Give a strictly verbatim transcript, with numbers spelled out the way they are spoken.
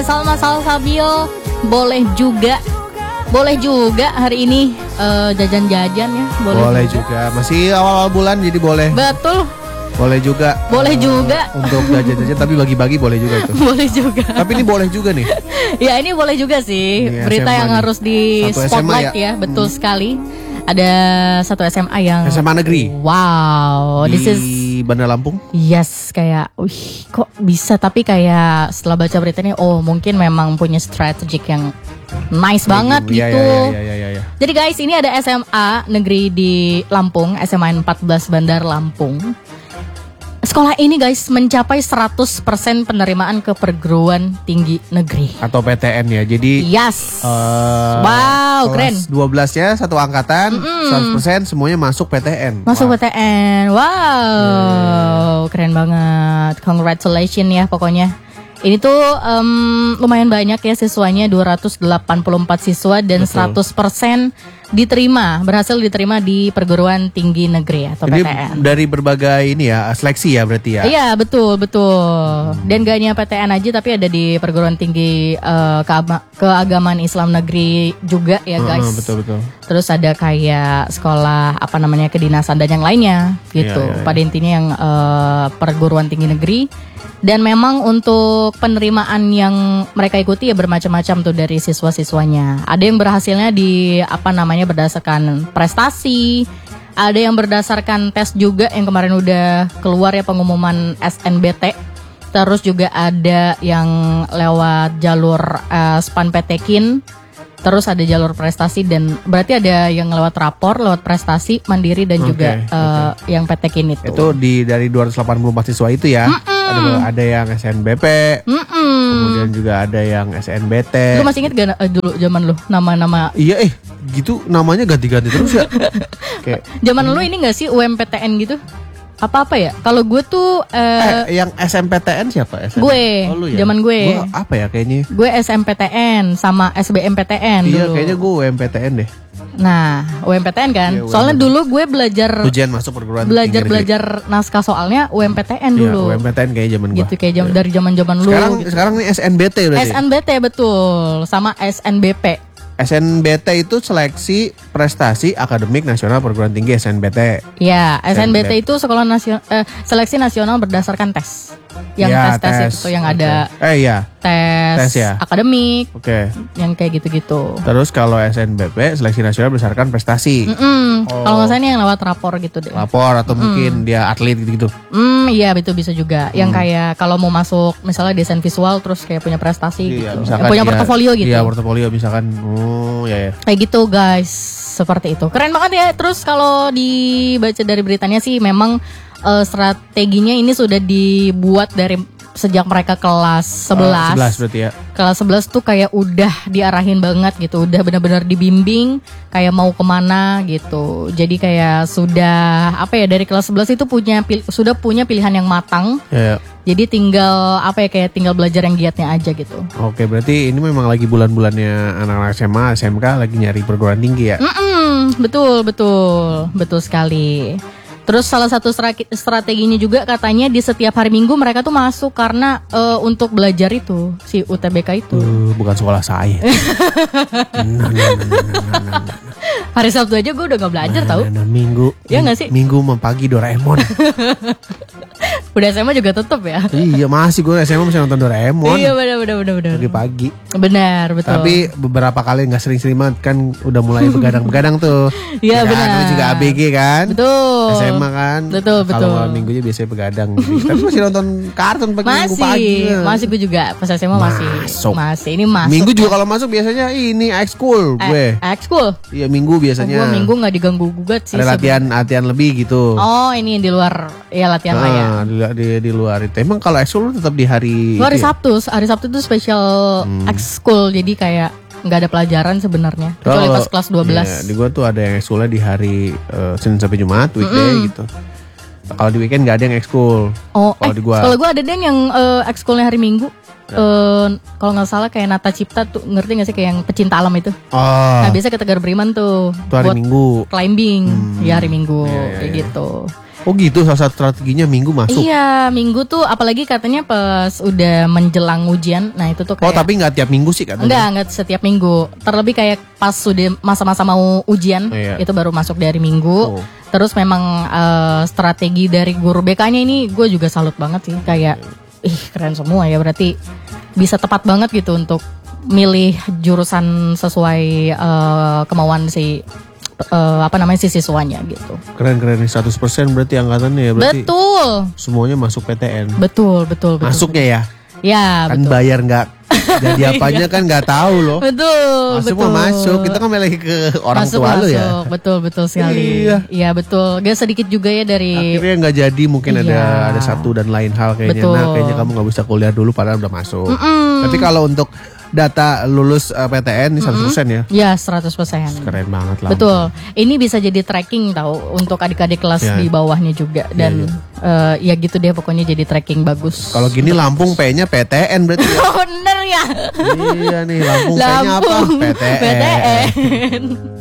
Salma Salsabio boleh juga boleh juga hari ini uh, jajan-jajan ya boleh, boleh juga. juga masih awal-awal bulan jadi boleh betul boleh juga boleh uh, juga untuk jajan-jajan tapi bagi-bagi boleh juga itu boleh juga tapi ini boleh juga nih ya ini boleh juga sih ini berita S M A yang nih. harus di Satu spotlight ya? ya betul hmm. sekali. Ada satu S M A yang S M A negeri. Wow, di this is Bandar Lampung. Yes, kayak, wih, kok bisa? Tapi kayak setelah baca beritanya, oh mungkin memang punya strategik yang nice ya, banget ya, gitu. Ya, ya, ya, ya, ya. Jadi guys, ini ada S M A negeri di Lampung, S M A empat belas Bandar Lampung. Sekolah ini guys mencapai seratus persen penerimaan ke perguruan tinggi negeri atau P T N ya. Jadi yes. Uh, wow, keren. dua belas ya satu angkatan, mm-hmm. seratus persen semuanya masuk P T N. Masuk wow. P T N. Wow. Yeah. Keren banget. Congratulations ya pokoknya. Ini tuh um, lumayan banyak ya siswanya, dua ratus delapan puluh empat siswa dan betul. seratus persen diterima, berhasil diterima di perguruan tinggi negeri atau Jadi P T N. Dari berbagai ini ya, seleksi ya berarti ya. Iya, betul, betul. Hmm. Dan gak hanya P T N aja tapi ada di perguruan tinggi uh, keagama, keagamaan Islam negeri juga ya, guys. Uh, betul, betul. Terus ada kayak sekolah apa namanya kedinasan dan yang lainnya gitu. Yeah, yeah, yeah. Pada intinya yang uh, perguruan tinggi negeri. Dan memang untuk penerimaan yang mereka ikuti ya bermacam-macam tuh dari siswa-siswanya. Ada yang berhasilnya di apa namanya berdasarkan prestasi, ada yang berdasarkan tes juga yang kemarin udah keluar ya pengumuman S N B T. Terus juga ada yang lewat jalur uh, Span P T K I N. Terus ada jalur prestasi dan berarti ada yang lewat rapor, lewat prestasi mandiri dan okay, juga uh, okay. yang P T K I N itu. Itu di dari dua ratus delapan puluh empat siswa itu ya. Mm-mm. Ada ada yang S N B P. Mm-mm. Kemudian juga ada yang S N B T. Lu masih inget gak uh, dulu zaman lu nama-nama? Iya eh gitu namanya ganti-ganti terus ya. Kayak zaman hmm. lu ini enggak sih U M P T N gitu? Apa-apa ya? Kalau gue tuh uh, eh, yang S M P T N siapa? S M P T N? Gue, oh, lu ya? Zaman gue. Gue apa ya kayaknya? Gue S M P T N sama S B M P T N iya, dulu. kayaknya gue U M P T N deh. Nah, U M P T N kan. Iya, soalnya dulu gue belajar ujian masuk perguruan belajar belajar naskah soalnya U M P T N dulu. Iya, U M P T N kayak zaman gue. Gitu kayak jam, dari zaman-zaman lu. Sekarang gitu. Sekarang nih S N B T berarti. S N B T betul, sama S N B P. S N B T itu seleksi prestasi akademik nasional perguruan tinggi S N B T. Ya, S N B T itu sekolah nasional eh, seleksi nasional berdasarkan tes. Yang ya, tes-tes tes itu yang okay. ada. Eh iya. Tes, tes ya? akademik. Oke. Okay. Yang kayak gitu-gitu. Terus kalau S N B P seleksi nasional berdasarkan prestasi. Oh. Kalau nggak salah ini yang lewat rapor gitu deh. Rapor atau mm. mungkin dia atlet gitu-gitu. Hmm, iya itu bisa juga. Yang mm. kayak kalau mau masuk misalnya desain visual terus kayak punya prestasi iya, gitu. Yang punya dia, portofolio gitu. Iya, portofolio misalkan. Oh, ya ya. Kayak gitu guys. Seperti itu. Keren banget ya. Terus kalau dibaca dari beritanya sih memang uh, strateginya ini sudah dibuat dari sejak mereka kelas sebelas. Oh, sebelas berarti ya. Kelas sebelas tuh kayak udah diarahin banget gitu. Udah benar-benar dibimbing kayak mau kemana gitu. Jadi kayak sudah apa ya dari kelas sebelas itu punya sudah punya pilihan yang matang. Ya, ya. Jadi tinggal apa ya kayak tinggal belajar yang giatnya aja gitu. Oke, berarti ini memang lagi bulan-bulannya anak-anak S M A, S M K lagi nyari perguruan tinggi ya. Mm-mm, betul, betul. Betul sekali. Terus salah satu strateginya juga katanya di setiap hari Minggu mereka tuh masuk karena uh, untuk belajar itu si U T B K itu. Uh, bukan sekolah saya. nah, nah, nah, nah, nah, nah, nah. Hari Sabtu aja gue udah gak belajar nah, tau. Nah, nah, minggu. Ya nggak sih? Minggu mempagi Doraemon. Udah S M A juga tetep ya. Iya masih gue S M A masih nonton Doraemon. Iya benar benar benar benar. Pagi-pagi. Benar betul. Tapi beberapa kali nggak sering-sering banget kan udah mulai begadang-begadang tuh. Iya benar. Kan, juga A B G kan. Betul. S M A kan. Betul betul. Kalau malam minggunya biasanya begadang. Gitu. Tapi masih nonton kartun pagi minggu pagi. Masih. Masih gue juga pas S M A masih. Masuk. Masih ini masuk. Minggu juga kalau masuk biasanya ini ekskul gue. Ekskul. Iya minggu biasanya. Oh, gue minggu nggak diganggu gugat sih. Ada latihan latihan lebih gitu. Oh ini di luar ya latihan nah, lah ya. Di, di, di luar itu. Emang kalau ekskul tetap di hari. Hari ya? Sabtu. Hari Sabtu itu spesial hmm. ekskul. Jadi kayak nggak ada pelajaran sebenarnya. Kecuali pas kelas dua belas. Iya, di gue tuh ada yang ekskulnya di hari uh, Senin sampai Jumat, weekday mm-hmm. gitu. Kalau di weekend nggak ada yang ekskul. Oh, kalau eh, di gua. Kalau gue ada deh yang uh, ekskulnya hari Minggu. Uh, kalau nggak salah kayak Nata Cipta tuh ngerti nggak sih kayak yang pecinta alam itu? Oh. Nah biasa ke Tegar Beriman tuh. Itu hari buat Minggu. Climbing, hmm. ya hari Minggu iya, iya, kayak iya. gitu. Oh gitu, salah satu strateginya minggu masuk. Iya, minggu tuh apalagi katanya pas udah menjelang ujian. Nah itu tuh kayak. Oh tapi nggak tiap minggu sih katanya. Enggak, enggak setiap minggu. Terlebih kayak pas sudah masa-masa mau ujian, oh, iya. itu baru masuk dari minggu. Oh. Terus memang uh, strategi dari guru B K-nya ini gue juga salut banget sih. Kayak, ih keren semua ya, berarti bisa tepat banget gitu untuk milih jurusan sesuai uh, kemauan si Uh, apa namanya si siswanya gitu. Keren-keren nih seratus persen berarti angkatannya ya berarti. Betul. Semuanya masuk P T N. Betul, betul, betul. Masuknya ya. Ya, kan betul. Bayar nggak jadi apanya kan nggak tahu loh. Betul, masuk betul. Masuk masuk. Kita kan lagi ke orang masuk, tua masuk. lu ya. Betul, betul sekali. Iya, iya betul. Gak sedikit juga ya dari. Akhirnya nggak jadi mungkin iya. ada ada satu dan lain hal kayaknya. Betul. Nah kayaknya kamu nggak bisa kuliah dulu padahal udah masuk. Mm-mm. Tapi kalau untuk data lulus uh, P T N ini seratus persen ya? Ya seratus persen. Keren banget lah. Betul. Ini bisa jadi tracking tahu untuk adik-adik kelas ya. Di bawahnya juga dan ya, ya. Uh, ya gitu deh pokoknya jadi tracking bagus. Kalau gini Lampung P-nya P T N berarti. Ya? Oh, bener ya. Iya nih Lampung P-nya apa? P T N. P T N.